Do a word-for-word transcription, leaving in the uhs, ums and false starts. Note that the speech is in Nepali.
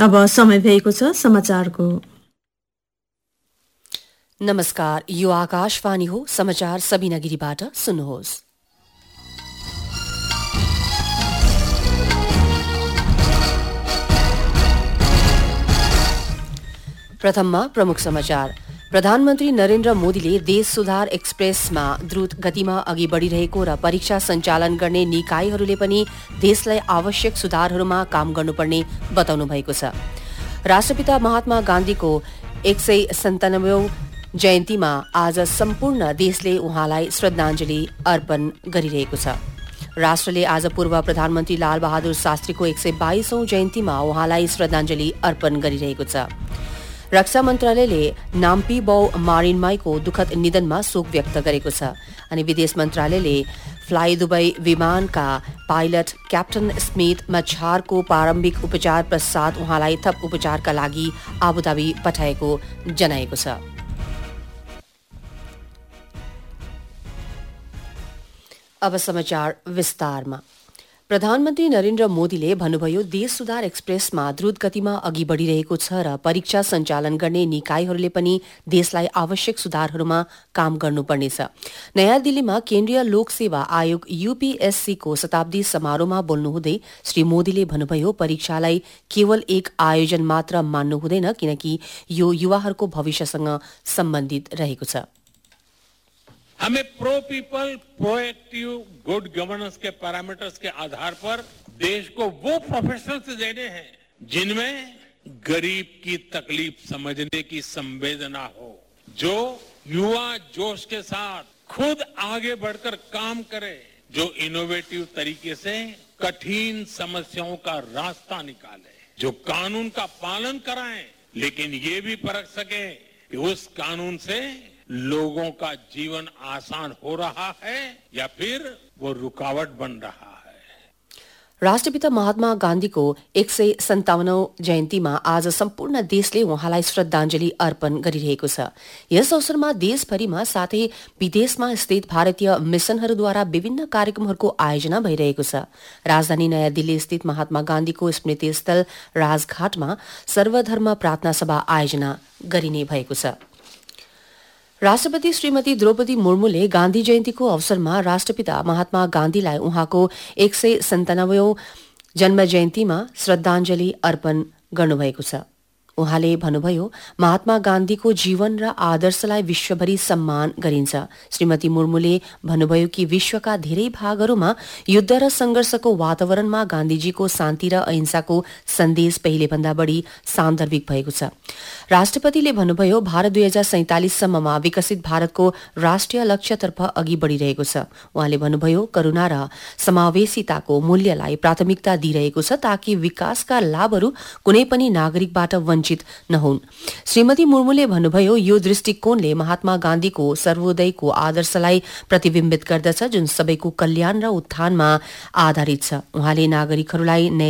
अब समय भएको छ समाचारको। नमस्कार, यो आकाशवाणी हो। समाचार सबिना गिरीबाट सुन्नुहोस्। प्रथममा प्रमुख समाचार। प्रधानमन्त्री नरेन्द्र मोदीले देश सुधार एक्सप्रेसमा द्रुत गतिमा अघि बढ़िरहेको र परीक्षा सञ्चालन गर्ने निकायहरूले पनि देशलाई आवश्यक सुधारहरूमा काम गर्नुपर्ने बताउनु भएको छ। राष्ट्रपिता महात्मा गान्धीको एक सय सन्तानब्बेऔं जयन्तीमा आज सम्पूर्ण देशले उहाँलाई श्रद्धाञ्जली अर्पण गरिरहेको छ। राष्ट्रले आज पूर्व प्रधानमन्त्री लाल बहादुर शास्त्रीको एक सय बाइसौं जयन्तीमा उहाँलाई श्रद्धाञ्जली अर्पण गरिरहेको छ। रक्षा मन्त्रालयले नाम्पी बौ मारिनमाईको दुखद निधनमा शोक व्यक्त गरेको छ अनि विदेश मन्त्रालयले fly Dubai विमानका pilot captain Smith मछारको प्रारम्भिक उपचार पश्चात उहाँलाई थप उपचारका लागि आबुधाबी पठाएको जनाएको छ। अब समाचार विस्तारमा। प्रधानमन्त्री नरेन्द्र मोदीले भन्नुभयो, देश सुधार एक्सप्रेसमा द्रुत गतिमा अघि बढ़िरहेको छ र परीक्षा सञ्चालन गर्ने निकायहरूले पनि देशलाई आवश्यक सुधारहरूमा काम गर्नुपर्नेछ। नयाँ दिल्लीमा केन्द्रीय लोक सेवा आयोग यूपीएससीको शताब्दी समारोहमा बोल्नुहुँदै श्री मोदीले भन्नुभयो, परीक्षालाई केवल एक आयोजन मात्र मान्नु हुँदैन, किनकि यो युवाहरूको भविष्यसँग सम्बन्धित रहेको छ। हमें प्रो पीपल प्रोएक्टिव गुड गवर्नेंस के पैरामीटर्स के आधार पर देश को वो प्रोफेशनल्स देने हैं जिनमें गरीब की तकलीफ समझने की संवेदना हो, जो युवा जोश के साथ खुद आगे बढ़कर काम करे, जो इनोवेटिव तरीके से कठिन समस्याओं का रास्ता निकाले, जो कानून का पालन कराएं लेकिन ये भी परख सके कि उस कानून से लोगों का जीवन आसान हो रहा है या फिर वो रुकावट बन रहा है। राष्ट्रपिता महात्मा गान्धीको एक सय सन्ताउन्नौ जयन्तीमा आज सम्पूर्ण देशले उहाँलाई श्रद्धाञ्जली अर्पण गरिरहेको छ। यस अवसरमा देशभरिमा साथै विदेशमा स्थित भारतीय मिशनहरूद्वारा विभिन्न कार्यक्रमहरूको आयोजना भइरहेको छ। राजधानी नयाँ दिल्ली स्थित महात्मा गान्धीको स्मृति स्थल राजघाटमा सर्वधर्म प्रार्थना सभा आयोजना गरिने भएको छ। राष्ट्रपति श्रीमती द्रौपदी मुर्मुले गान्धी जयन्तीको अवसरमा राष्ट्रपिता महात्मा गान्धीलाई उहाँको एक सय सन्तानब्बेऔं जन्म जयन्तीमा श्रद्धाञ्जली अर्पण गर्नुभएको छ। उहाँले भन्नुभयो, महात्मा गान्धीको जीवन र आदर्शलाई विश्वभरि सम्मान गरिन्छ। श्रीमती मुर्मुले भन्नुभयो कि विश्वका धेरै भागहरूमा युद्ध र संघर्षको वातावरणमा गान्धीजीको शान्ति र अहिंसाको सन्देश पहिलेभन्दा बढ़ी सान्दर्भिक भएको छ। राष्ट्रपतिले भन्नुभयो, भारत दुई हजार सैंतालिससम्ममा विकसित भारतको राष्ट्रिय लक्ष्यतर्फ अघि बढ़िरहेको छ। उहाँले भन्नुभयो, करुणा र समावेशिताको मूल्यलाई प्राथमिकता दिइरहेको छ ताकि विकासका लाभहरू कुनै पनि नागरिकबाट वञ्चित नहुन्। श्रीमती मुर्मुले भन्नुभयो, यो दृष्टिकोणले महात्मा गान्धीको सर्वोदयको आदर्शलाई प्रतिबिम्बित गर्दछ जुन सबैको कल्याण र उत्थानमा आधारित छ। उहाँले नागरिकहरूलाई